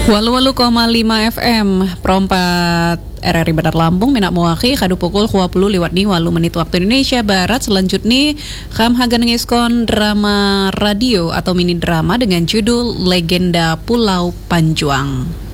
88,5 FM Perompat RRI Bandar Lampung Minak Muaki Kadu pukul 20 lewat ni 8 menit waktu Indonesia Barat. Selanjutnya Kam Hagan ngeskon drama radio atau mini drama dengan judul Legenda Pulau Panjuang.